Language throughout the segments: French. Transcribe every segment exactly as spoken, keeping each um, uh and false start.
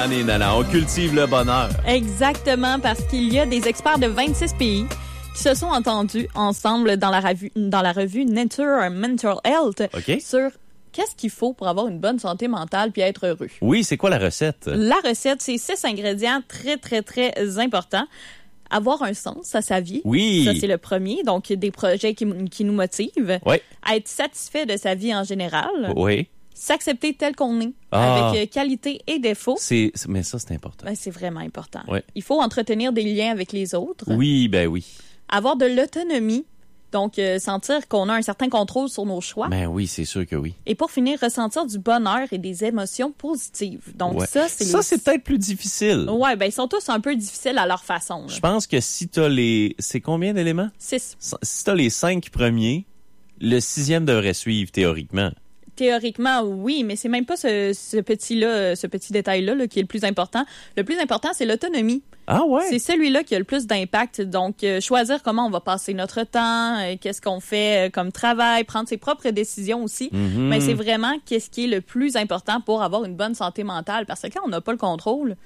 Nanani, nana, on cultive le bonheur. Exactement, parce qu'il y a des experts de vingt-six pays qui se sont entendus ensemble dans la revue, dans la revue Nature Mental Health OK. sur qu'est-ce qu'il faut pour avoir une bonne santé mentale puis être heureux. Oui, c'est quoi la recette? La recette, c'est six ingrédients très, très, très importants. Avoir un sens à sa vie. Oui. Ça, c'est le premier. Donc, des projets qui, qui nous motivent. Oui. Être satisfait de sa vie en général. Oui. S'accepter tel qu'on est, Ah. avec qualité et défaut. C'est, mais ça, c'est important. Ben, c'est vraiment important. Ouais. Il faut entretenir des liens avec les autres. Oui, ben oui. Avoir de l'autonomie. Donc, euh, sentir qu'on a un certain contrôle sur nos choix. Ben oui, c'est sûr que oui. Et pour finir, ressentir du bonheur et des émotions positives. Donc, Ouais. ça, c'est Ça, les... c'est peut-être plus difficile. Ouais, ben, ils sont tous un peu difficiles à leur façon. là. Je pense que si t'as les... C'est combien d'éléments? Six. Si t'as les cinq premiers, le sixième devrait suivre, théoriquement. Théoriquement, oui, mais c'est même pas ce, ce petit-là, ce petit détail-là là, qui est le plus important. Le plus important, c'est l'autonomie. Ah ouais? C'est celui-là qui a le plus d'impact. Donc, euh, choisir comment on va passer notre temps, euh, qu'est-ce qu'on fait euh, comme travail, prendre ses propres décisions aussi. Mhm. Mais c'est vraiment qu'est-ce qui est le plus important pour avoir une bonne santé mentale. Parce que quand on n'a pas le contrôle,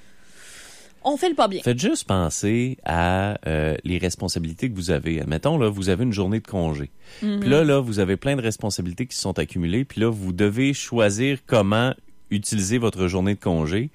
on fait le pas bien. Faites juste penser à euh, les responsabilités que vous avez. Admettons, là, vous avez une journée de congé. Mm-hmm. Puis là, là, vous avez plein de responsabilités qui se sont accumulées. Puis là, vous devez choisir comment utiliser votre journée de congé.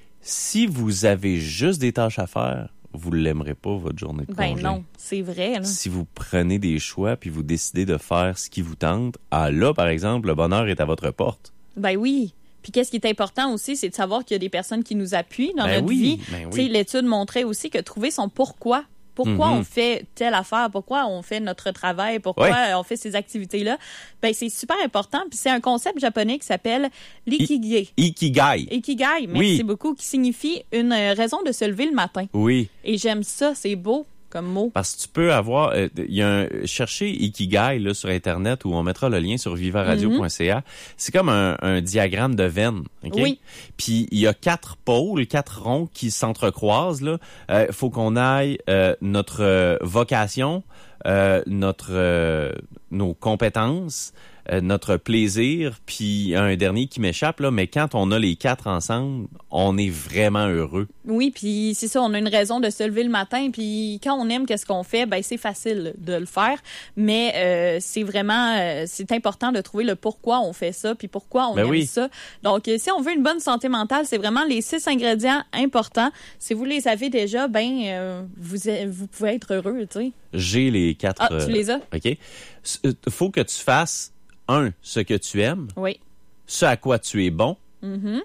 Si vous avez juste des tâches à faire, vous ne l'aimerez pas, votre journée de Ben congé. non, c'est vrai. Là. Si vous prenez des choix puis vous décidez de faire ce qui vous tente, ah là, par exemple, le bonheur est à votre porte. Ben oui. Puis qu'est-ce qui est important aussi, c'est de savoir qu'il y a des personnes qui nous appuient dans Ben notre oui, vie. ben oui. Tu sais, l'étude montrait aussi que trouver son pourquoi. Pourquoi Mhm. on fait telle affaire, pourquoi on fait notre travail, pourquoi Ouais. on fait ces activités-là, ben c'est super important. Puis c'est un concept japonais qui s'appelle l'ikigai. Ikigai. Ikigai, merci Oui. beaucoup, qui signifie une euh, raison de se lever le matin. Oui. Et j'aime ça, c'est beau comme mot. Parce que tu peux avoir... Il euh, y a un... Cherchez Ikigai là, sur Internet où on mettra le lien sur viva radio point c a. C'est comme un, un diagramme de veine. OK? Oui. Puis il y a quatre pôles, quatre ronds qui s'entrecroisent. Il euh, faut qu'on aille euh, notre euh, vocation, euh, notre euh, nos compétences, euh, notre plaisir, puis un dernier qui m'échappe, là, mais quand on a les quatre ensemble, on est vraiment heureux. Oui, puis c'est ça, on a une raison de se lever le matin, puis quand on aime qu'est-ce qu'on fait, ben c'est facile de le faire, mais euh, c'est vraiment, euh, c'est important de trouver le pourquoi on fait ça, puis pourquoi on Ben aime oui. ça. Donc, euh, si on veut une bonne santé mentale, c'est vraiment les six ingrédients importants. Si vous les avez déjà, ben euh, vous êtes- vous pouvez être heureux, tu sais. J'ai les quatre... Ah, tu les as? OK. S- euh, faut que tu fasses, un, ce que tu aimes, Oui. ce à quoi tu es bon, Mhm.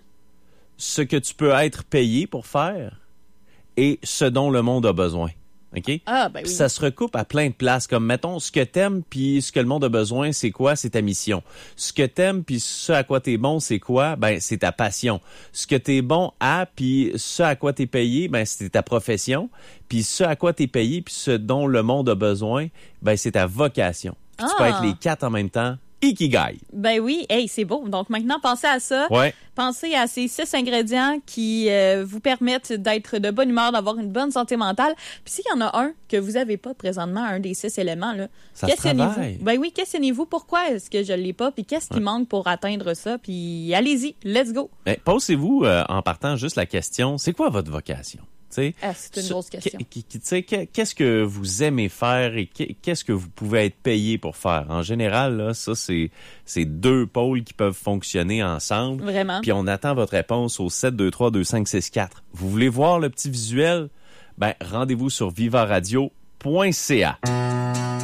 ce que tu peux être payé pour faire et ce dont le monde a besoin. OK? Ah, ben Puis oui. ça se recoupe à plein de places. Comme, mettons, ce que t'aimes puis ce que le monde a besoin, c'est quoi? C'est ta mission. Ce que t'aimes puis ce à quoi t'es bon, c'est quoi? Ben, c'est ta passion. Ce que t'es bon à puis ce à quoi t'es payé, ben, c'est ta profession. Puis ce à quoi t'es payé puis ce dont le monde a besoin, ben, c'est ta vocation. Puis tu peux Ah. être les quatre en même temps. Ikigai. Ben oui, hey, c'est beau. Donc maintenant, pensez à ça. Ouais. Pensez à ces six ingrédients qui euh, vous permettent d'être de bonne humeur, d'avoir une bonne santé mentale. Puis s'il y en a un que vous n'avez pas présentement, un des six éléments, là, Ça se questionnez-vous. travaille. Ben oui, questionnez-vous pourquoi est-ce que je l'ai pas, puis qu'est-ce qui manque pour atteindre ça. Puis allez-y, let's go. Ben, posez-vous, euh, en partant, juste la question, c'est quoi votre vocation? T'sais, Ah, c'est une ce- grosse question. qui- qui- qui- t'sais, que- Qu'est-ce que vous aimez faire et que- qu'est-ce que vous pouvez être payé pour faire? En général, là, ça, c'est c'est deux pôles qui peuvent fonctionner ensemble. Vraiment. Puis on attend votre réponse au sept deux trois deux cinq six quatre. Vous voulez voir le petit visuel? Ben, rendez-vous sur viva radio point c a.